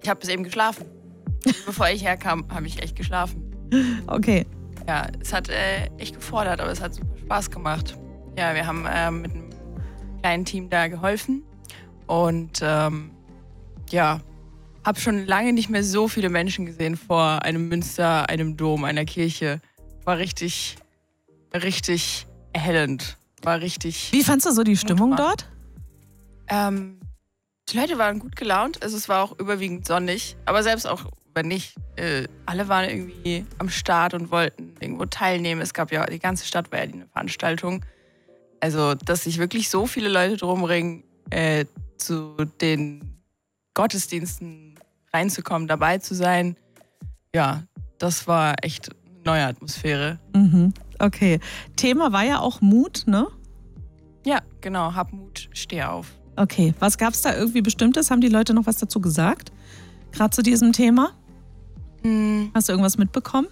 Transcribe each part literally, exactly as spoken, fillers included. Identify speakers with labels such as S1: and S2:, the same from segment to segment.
S1: ich habe bis eben geschlafen. Bevor ich herkam, habe ich echt geschlafen.
S2: Okay.
S1: Ja, es hat äh, echt gefordert, aber es hat super Spaß gemacht. Ja, wir haben äh, mit einem kleinen Team da geholfen und ähm, ja, habe schon lange nicht mehr so viele Menschen gesehen vor einem Münster, einem Dom, einer Kirche. War richtig, richtig erhellend. War richtig.
S2: Wie fandst du so die Stimmung dort?
S1: Ähm, die Leute waren gut gelaunt, also es war auch überwiegend sonnig, aber selbst auch wenn nicht, äh, alle waren irgendwie am Start und wollten irgendwo teilnehmen. Es gab ja, die ganze Stadt war ja eine Veranstaltung. Also, dass sich wirklich so viele Leute drum ringen, äh, zu den Gottesdiensten reinzukommen, dabei zu sein, ja, das war echt eine neue Atmosphäre.
S2: Mhm. Okay. Thema war ja auch Mut, ne?
S1: Ja, genau. Hab Mut, steh auf.
S2: Okay. Was gab's da irgendwie Bestimmtes? Haben die Leute noch was dazu gesagt? Gerade zu diesem Thema?
S1: Hm.
S2: Hast du irgendwas mitbekommen?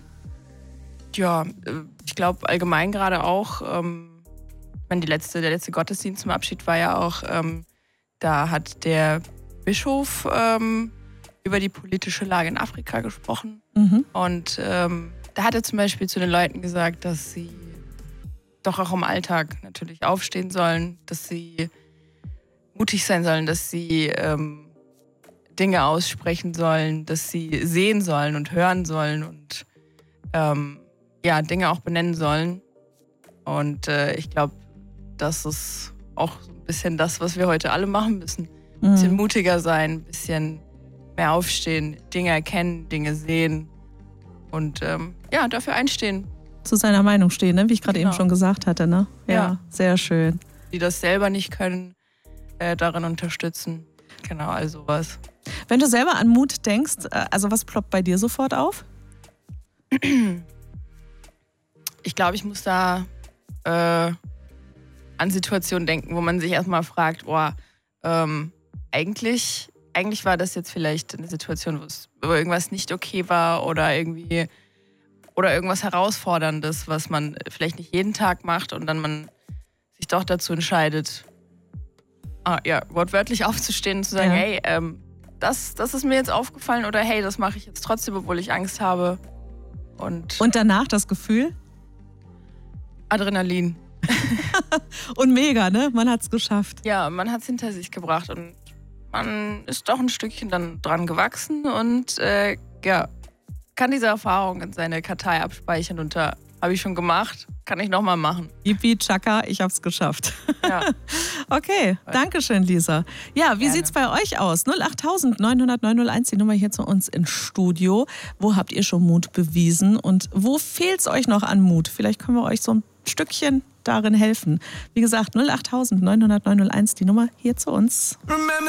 S1: Ja, ich glaube allgemein gerade auch, ähm, ich meine, die letzte, der letzte Gottesdienst zum Abschied war ja auch, ähm, da hat der Bischof ähm, über die politische Lage in Afrika gesprochen.
S2: Mhm.
S1: Und ähm, da hat er zum Beispiel zu den Leuten gesagt, dass sie doch auch im Alltag natürlich aufstehen sollen, dass sie mutig sein sollen, dass sie ähm, Dinge aussprechen sollen, dass sie sehen sollen und hören sollen und ähm, ja, Dinge auch benennen sollen. Und äh, ich glaube, das ist auch so ein bisschen das, was wir heute alle machen müssen. Ein bisschen
S2: Mhm.
S1: mutiger sein, ein bisschen mehr aufstehen, Dinge erkennen, Dinge sehen und ähm, ja, dafür einstehen.
S2: Zu seiner Meinung stehen, ne? Wie ich gerade
S1: Genau.
S2: eben schon gesagt hatte, ne? Ja,
S1: Ja.
S2: sehr schön.
S1: Die das selber nicht können, äh, darin unterstützen. Genau, all sowas.
S2: Wenn du selber an Mut denkst, äh, also was ploppt bei dir sofort auf?
S1: Ich glaube, ich muss da äh, an Situationen denken, wo man sich erstmal fragt, boah, ähm, eigentlich, eigentlich war das jetzt vielleicht eine Situation, wo es wo irgendwas nicht okay war oder irgendwie oder irgendwas Herausforderndes, was man vielleicht nicht jeden Tag macht und dann man sich doch dazu entscheidet, ah, ja, wortwörtlich aufzustehen und zu sagen,
S2: Ja.
S1: hey, ähm, das, das ist mir jetzt aufgefallen oder hey, das mache ich jetzt trotzdem, obwohl ich Angst habe. Und,
S2: Und danach das Gefühl?
S1: Adrenalin.
S2: Und mega, ne? Man hat's geschafft.
S1: Ja, man hat es hinter sich gebracht und man ist doch ein Stückchen dann dran gewachsen und äh, ja, kann diese Erfahrung in seine Kartei abspeichern und da habe ich schon gemacht, kann ich nochmal machen.
S2: Yippie, Chaka, ich hab's geschafft.
S1: Ja.
S2: Okay, danke schön, Lisa. Ja, wie
S1: Gerne.
S2: sieht's bei euch aus? null acht neun null null neun null eins, die Nummer hier zu uns ins Studio. Wo habt ihr schon Mut bewiesen und wo fehlt's euch noch an Mut? Vielleicht können wir euch so ein Stückchen darin helfen. Wie gesagt, null acht neun null null neun null eins, die Nummer hier zu uns.
S3: Remember